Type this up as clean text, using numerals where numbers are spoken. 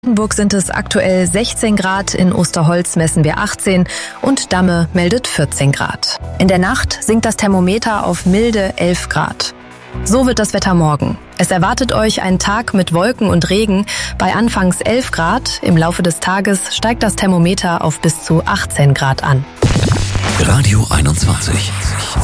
In Brandenburg sind es aktuell 16 Grad, in Osterholz messen wir 18 und Damme meldet 14 Grad. In der Nacht sinkt das Thermometer auf milde 11 Grad. So wird das Wetter morgen. Es erwartet euch ein Tag mit Wolken und Regen bei anfangs 11 Grad. Im Laufe des Tages steigt das Thermometer auf bis zu 18 Grad an. Radio 21.